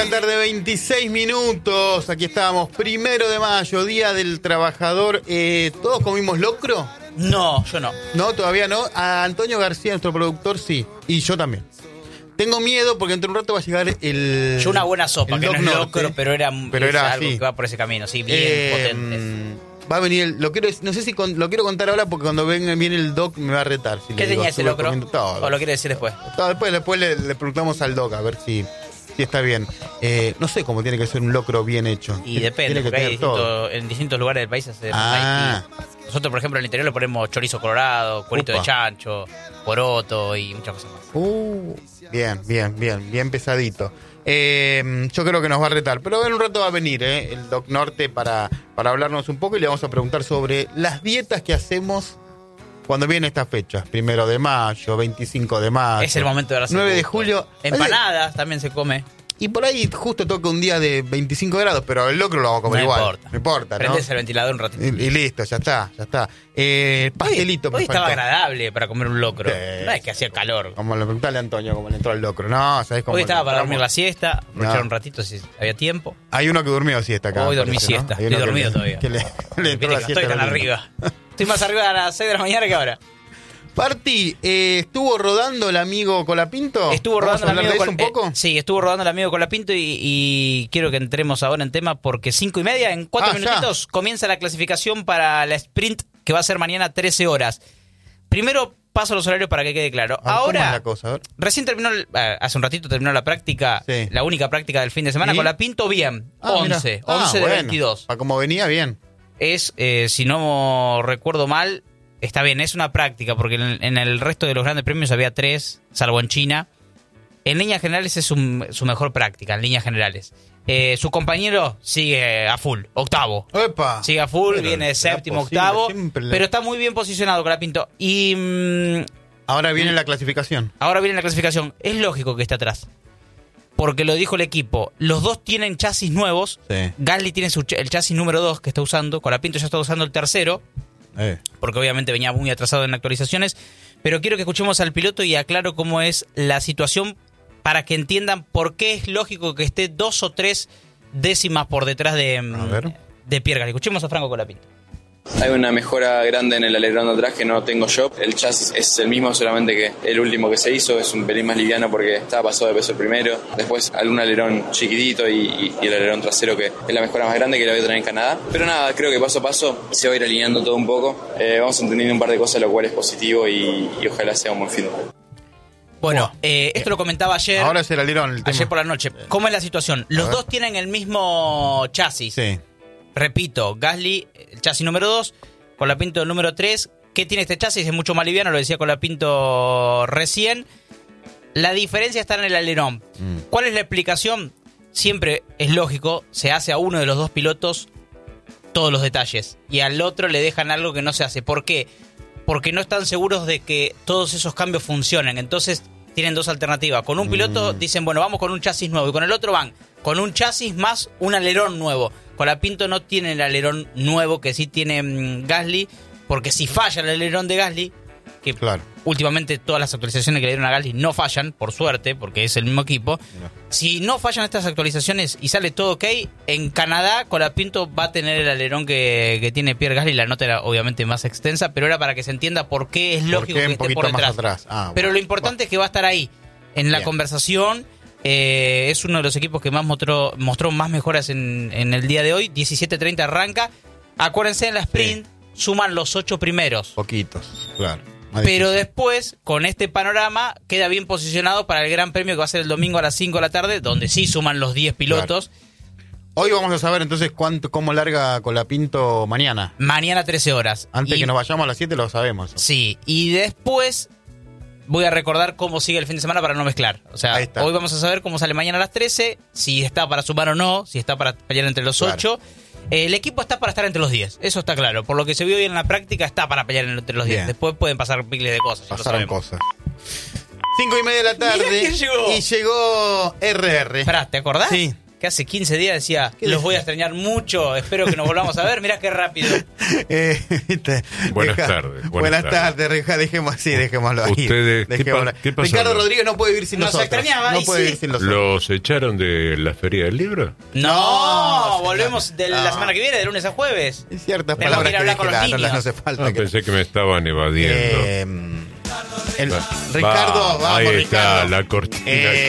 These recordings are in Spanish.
de la tarde, 26 minutos. Aquí estamos, 1 de mayo, Día del Trabajador. ¿Todos comimos locro? No, yo no. No, todavía no. A Antonio García, nuestro productor, sí. Y yo también. Tengo miedo porque entre un rato va a llegar el... Yo una buena sopa, que no es locro, pero era algo así. que va por ese camino, sí, bien potente. Va a venir no sé si lo quiero contar ahora porque cuando viene el doc me va a retar. Si ¿Qué tenía ese locro? ¿O lo quiere decir después? Después le preguntamos al doc a ver si está bien. No sé cómo tiene que ser un locro bien hecho. Y depende, porque hay en distintos lugares del país hacen nosotros, por ejemplo, en el interior le ponemos chorizo colorado, cuerito de chancho, poroto y muchas cosas más. Bien pesadito. Yo creo que nos va a retar, pero en un rato va a venir el Doc Norte para hablarnos un poco y le vamos a preguntar sobre las dietas que hacemos cuando vienen estas fechas. 1 de mayo, 25 de mayo. Es el momento de darse 9 de gusto. julio. Empanadas también se come. Y por ahí justo toca un día de 25 grados, pero el locro lo vamos a comer igual. No importa, ¿no? Prendes el ventilador un ratito. Y listo, ya está. Pastelito. Hoy estaba agradable para comer un locro. Sí. No es que hacía calor. Como le preguntarle a Antonio cómo le entró al locro. No, ¿sabés cómo? Hoy estaba para dormir la siesta, aprovechar un ratito si había tiempo. Hay uno que durmió siesta acá. Hoy dormí siesta, ¿no? estoy dormido todavía. Que le entró la siesta. Estoy tan arriba. Estoy más arriba a las 6 de la mañana que ahora. Parti, ¿estuvo rodando el amigo Colapinto? Estuvo rodando el amigo un poco. Sí, estuvo rodando el amigo Colapinto y quiero que entremos ahora en tema porque 5:30, en 4 minutitos, comienza la clasificación para la sprint que va a ser mañana 13 horas. Primero paso los horarios para que quede claro. Ahora, ¿cómo es la cosa? A ver. Recién terminó, hace un ratito terminó la práctica, la única práctica del fin de semana. Colapinto bien, 11 de 22. Para como venía, bien. Es, si no recuerdo mal, está bien, es una práctica, porque en el resto de los grandes premios había 3, salvo en China. En líneas generales es su mejor práctica, en líneas generales. Su compañero sigue a full, octavo. ¡Epa! Sigue a full, viene séptimo, octavo, pero está muy bien posicionado Colapinto. Y ahora viene la clasificación. Es lógico que esté atrás, porque lo dijo el equipo. Los dos tienen chasis nuevos. Sí. Gasly tiene el chasis número 2 que está usando. Colapinto ya está usando el tercero. Porque obviamente venía muy atrasado en actualizaciones. Pero quiero que escuchemos al piloto y aclaro cómo es la situación para que entiendan por qué es lógico que esté 2 o 3 décimas por detrás de Pierre Gasly. Escuchemos a Franco Colapinto. Hay una mejora grande en el alerón de atrás que no tengo yo. El chasis es el mismo, solamente que el último que se hizo es un pelín más liviano porque estaba pasado de peso el primero. Después algún alerón chiquitito y el alerón trasero, que es la mejora más grande, que la voy a tener en Canadá. Pero nada, creo que paso a paso se va a ir alineando todo un poco. Vamos entendiendo un par de cosas, lo cual es positivo y ojalá sea un buen fin. Bueno, esto lo comentaba ayer. Ahora es el alerón. Ayer por la noche. ¿Cómo es la situación? Los dos tienen el mismo chasis. Sí. Repito, Gasly, el chasis número 2, Colapinto el número 3. ¿Qué tiene este chasis? Es mucho más liviano, lo decía Colapinto recién. La diferencia está en el alerón. ¿Cuál es la explicación? Siempre es lógico, se hace a uno de los dos pilotos todos los detalles y al otro le dejan algo que no se hace. ¿Por qué? Porque no están seguros de que todos esos cambios funcionen. Entonces tienen dos alternativas. Con un piloto dicen, bueno, vamos con un chasis nuevo, y con el otro van con un chasis más un alerón nuevo. Colapinto no tiene el alerón nuevo que sí tiene Gasly, porque si falla el alerón de Gasly, que últimamente todas las actualizaciones que le dieron a Gasly no fallan, por suerte, porque es el mismo equipo. Si no fallan estas actualizaciones y sale todo ok, en Canadá Colapinto va a tener el alerón que tiene Pierre Gasly. La nota era obviamente más extensa, pero era para que se entienda por qué es lógico que esté por detrás. Pero lo importante es que va a estar ahí, en la conversación. Es uno de los equipos que más mostró más mejoras en el día de hoy. 17:30 arranca. Acuérdense, en la sprint suman los 8 primeros. Poquitos, claro. Pero después, con este panorama, queda bien posicionado para el Gran Premio que va a ser el domingo a las 5 de la tarde, donde sí suman los 10 pilotos. Hoy vamos a saber entonces cómo larga Colapinto mañana. Mañana 13 horas. Antes que nos vayamos a las 7 lo sabemos. Sí, y después voy a recordar cómo sigue el fin de semana para no mezclar. O sea, hoy vamos a saber cómo sale mañana a las 13, si está para sumar o no, si está para pelear entre los 8. El equipo está para estar entre los 10, eso está claro. Por lo que se vio hoy en la práctica, está para pelear entre los 10. Después pueden pasar miles de cosas. Pasaron cosas. 5:30 de la tarde y llegó RR. Esperá, ¿te acordás? Sí. que hace 15 días decía, los voy a extrañar mucho, espero que nos volvamos a ver. Mirá qué rápido. Buenas tardes. Buenas tardes, Reja, dejémoslo ahí. Ustedes, ¿qué pasó? Ricardo Rodríguez no puede vivir sin Nos nosotros. extrañaba, no y puede sí. vivir sin nosotros. ¿Los echaron de la Feria del Libro? No, No, volvemos de la no. semana que viene, de lunes a jueves. Hay ciertas Tenemos palabras que ir a hablar con los no niños. las hace falta. No, pensé que me estaban evadiendo. Ricardo, vamos, ahí Ricardo. está la cortina.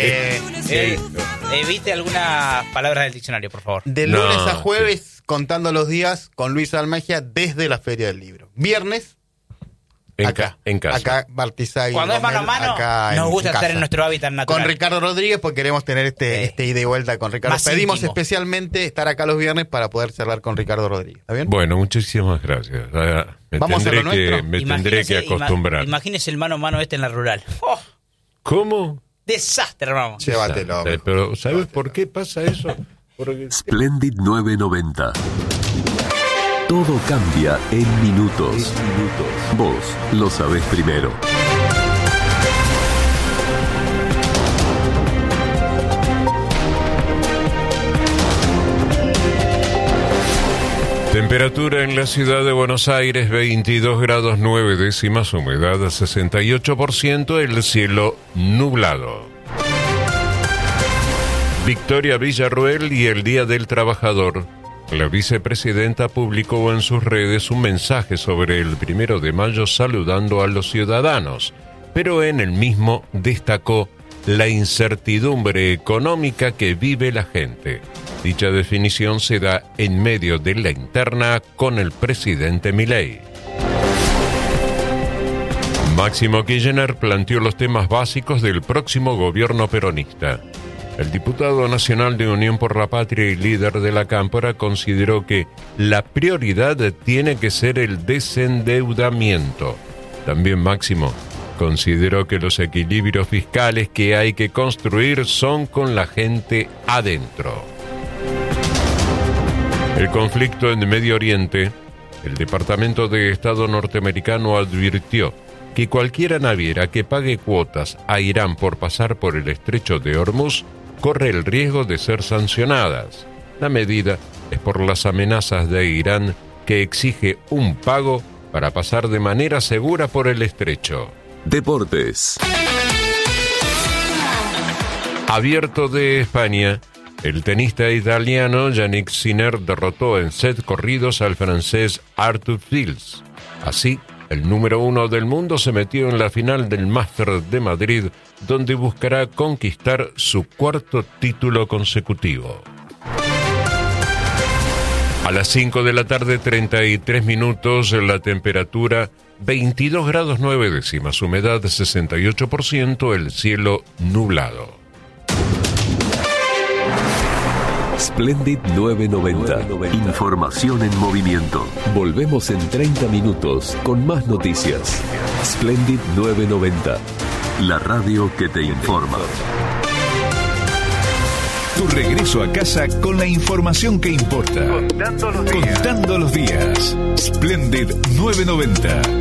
Evite algunas palabras del diccionario, por favor. De No, lunes a jueves, contando los días con Luis Almagia desde la Feria del Libro. Viernes, acá. En casa. Acá, Bartizay. Cuando es mano a mano, nos gusta estar en nuestro hábitat natural. Con Ricardo Rodríguez, porque queremos tener este ida y vuelta con Ricardo. Más Pedimos íntimo. especialmente estar acá los viernes para poder charlar con Ricardo Rodríguez. ¿Está bien? Bueno, muchísimas gracias. Me Vamos a lo nuestro. tendré que acostumbrar. Imagínese el mano a mano en la rural. ¡Oh! ¿Cómo? Desastre, hermano. Llévatelo. Pero ¿sabes por qué pasa eso? Porque Splendid 990. Todo cambia en minutos. Vos lo sabés primero. temperatura en la ciudad de Buenos Aires, 22 grados 9 décimas, humedad 68%, el cielo nublado. Victoria Villarruel y el Día del Trabajador. La vicepresidenta publicó en sus redes un mensaje sobre el 1 de mayo saludando a los ciudadanos, pero en el mismo destacó la incertidumbre económica que vive la gente. Dicha definición se da en medio de la interna con el presidente Milei. Máximo Kirchner planteó los temas básicos del próximo gobierno peronista. El diputado nacional de Unión por la Patria y líder de la Cámpora consideró que la prioridad tiene que ser el desendeudamiento. También Máximo consideró que los equilibrios fiscales que hay que construir son con la gente adentro. El conflicto en Medio Oriente, el Departamento de Estado norteamericano advirtió que cualquier naviera que pague cuotas a Irán por pasar por el estrecho de Hormuz corre el riesgo de ser sancionadas. La medida es por las amenazas de Irán, que exige un pago para pasar de manera segura por el estrecho. Deportes. Abierto de España, el tenista italiano Yannick Sinner derrotó en set corridos al francés Arthur Fils. Así, el número 1 del mundo se metió en la final del Máster de Madrid, donde buscará conquistar su cuarto título consecutivo. A las 5 de la tarde, 33 minutos, la temperatura 22 grados 9 décimas, humedad 68%, el cielo nublado. Splendid 990. Información en movimiento. Volvemos en 30 minutos con más noticias. Splendid 990. La radio que te informa. Tu regreso a casa con la información que importa. Contando los días. Splendid 990.